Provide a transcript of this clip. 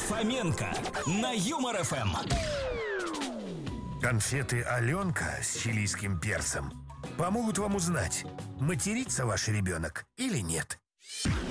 Фоменко на Юмор ФМ. Конфеты Аленка с чилийским перцем помогут вам узнать, матерится ваш ребенок или нет.